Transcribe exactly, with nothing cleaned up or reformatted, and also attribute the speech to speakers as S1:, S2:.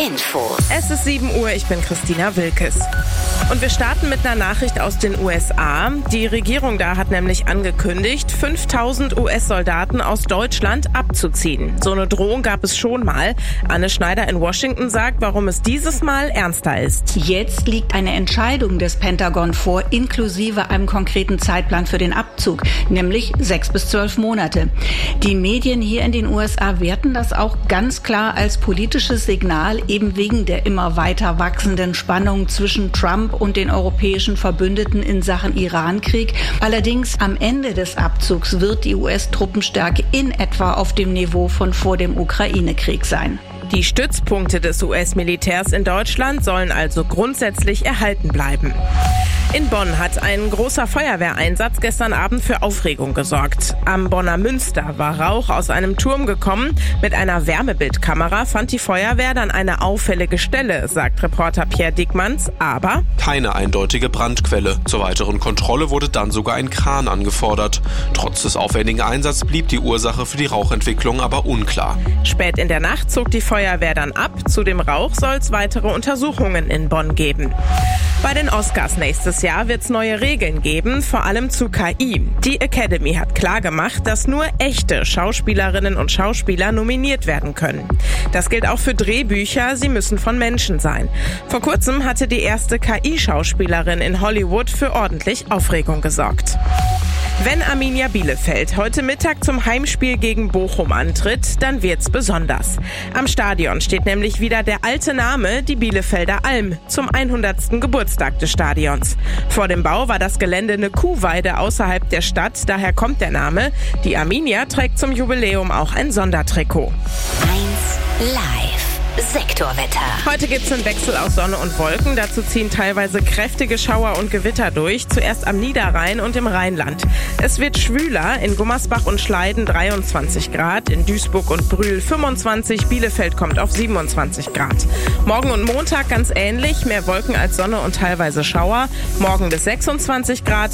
S1: Infos.
S2: Es ist sieben Uhr, ich bin Christina Wilkes. Und wir starten mit einer Nachricht aus den U S A. Die Regierung da hat nämlich angekündigt, fünftausend U S-Soldaten aus Deutschland abzuziehen. So eine Drohung gab es schon mal. Anne Schneider in Washington sagt, warum es dieses Mal ernster ist.
S3: Jetzt liegt eine Entscheidung des Pentagon vor, inklusive einem konkreten Zeitplan für den Abzug, nämlich sechs bis zwölf Monate. Die Medien hier in den U S A werten das auch ganz klar als politisches Signal, eben wegen der immer weiter wachsenden Spannung zwischen Trump und den europäischen Verbündeten in Sachen Irankrieg. Allerdings am Ende des Abzugs wird die U S-Truppenstärke in etwa auf dem Niveau von vor dem Ukraine-Krieg sein.
S2: Die Stützpunkte des U S-Militärs in Deutschland sollen also grundsätzlich erhalten bleiben. In Bonn hat ein großer Feuerwehreinsatz gestern Abend für Aufregung gesorgt. Am Bonner Münster war Rauch aus einem Turm gekommen. Mit einer Wärmebildkamera fand die Feuerwehr dann eine auffällige Stelle, sagt Reporter Pierre Dickmanns, aber
S4: keine eindeutige Brandquelle. Zur weiteren Kontrolle wurde dann sogar ein Kran angefordert. Trotz des aufwendigen Einsatzes blieb die Ursache für die Rauchentwicklung aber unklar.
S2: Spät in der Nacht zog die Feuerwehr dann ab. Zu dem Rauch soll es weitere Untersuchungen in Bonn geben. Bei den Oscars nächstes Jahr wird es neue Regeln geben, vor allem zu K I. Die Academy hat klargemacht, dass nur echte Schauspielerinnen und Schauspieler nominiert werden können. Das gilt auch für Drehbücher, sie müssen von Menschen sein. Vor kurzem hatte die erste K I-Schauspielerin in Hollywood für ordentlich Aufregung gesorgt. Wenn Arminia Bielefeld heute Mittag zum Heimspiel gegen Bochum antritt, dann wird's besonders. Am Stadion steht nämlich wieder der alte Name, die Bielefelder Alm, zum hundertsten Geburtstag des Stadions. Vor dem Bau war das Gelände eine Kuhweide außerhalb der Stadt, daher kommt der Name. Die Arminia trägt zum Jubiläum auch ein Sondertrikot.
S1: eins live. Sektorwetter.
S2: Heute gibt's einen Wechsel aus Sonne und Wolken. Dazu ziehen teilweise kräftige Schauer und Gewitter durch. Zuerst am Niederrhein und im Rheinland. Es wird schwüler. In Gummersbach und Schleiden dreiundzwanzig Grad. In Duisburg und Brühl fünfundzwanzig. Bielefeld kommt auf siebenundzwanzig Grad. Morgen und Montag ganz ähnlich. Mehr Wolken als Sonne und teilweise Schauer. Morgen bis sechsundzwanzig Grad.